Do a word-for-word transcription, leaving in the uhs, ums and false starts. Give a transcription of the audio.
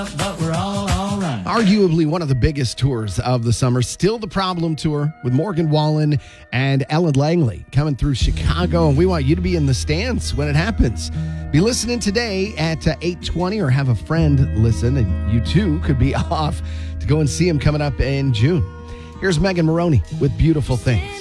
but we're all all right. Arguably one of the biggest tours of the summer. Still the Problem Tour with Morgan Wallen and Ellen Langley coming through Chicago. And we want you to be in the stands when it happens. Be listening today at uh, eight twenty or have a friend listen. And you too could be off to go and see him coming up in June. Here's Megan Maroney with Beautiful Things.